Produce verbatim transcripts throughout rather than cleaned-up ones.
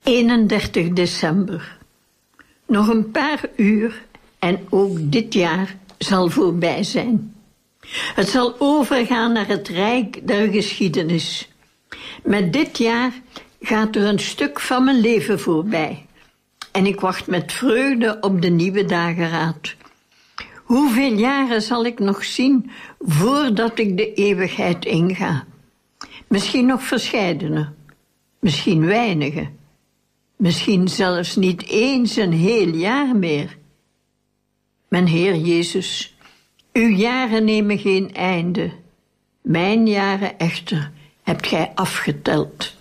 eenendertig december. Nog een paar uur en ook dit jaar zal voorbij zijn. Het zal overgaan naar het rijk der geschiedenis. Met dit jaar gaat er een stuk van mijn leven voorbij. En ik wacht met vreugde op de nieuwe dageraad. Hoeveel jaren zal ik nog zien voordat ik de eeuwigheid inga? Misschien nog verscheidene, misschien weinige. Misschien zelfs niet eens een heel jaar meer. Mijn Heer Jezus, uw jaren nemen geen einde. Mijn jaren echter hebt gij afgeteld.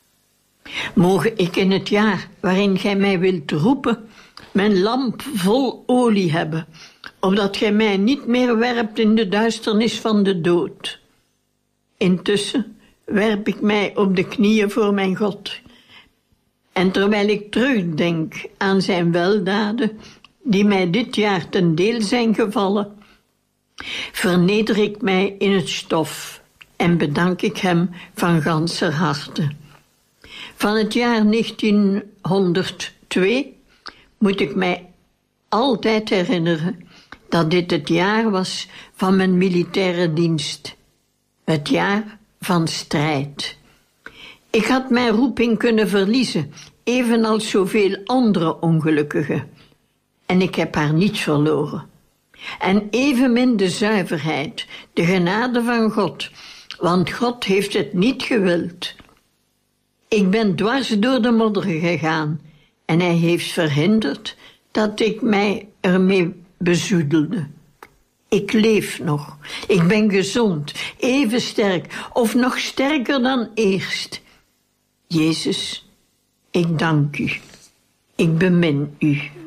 Mogen ik in het jaar waarin gij mij wilt roepen, mijn lamp vol olie hebben, opdat gij mij niet meer werpt in de duisternis van de dood. Intussen werp ik mij op de knieën voor mijn God. En terwijl ik terugdenk aan zijn weldaden, die mij dit jaar ten deel zijn gevallen, verneder ik mij in het stof en bedank ik hem van ganser harte. Van het jaar negentienhonderdtwee moet ik mij altijd herinneren dat dit het jaar was van mijn militaire dienst. Het jaar van strijd. Ik had mijn roeping kunnen verliezen, evenals zoveel andere ongelukkigen. En ik heb haar niet verloren. En evenmin de zuiverheid, de genade van God, want God heeft het niet gewild. Ik ben dwars door de modder gegaan en hij heeft verhinderd dat ik mij ermee bezoedelde. Ik leef nog, ik ben gezond, even sterk of nog sterker dan eerst. Jezus, ik dank u, ik bemin u.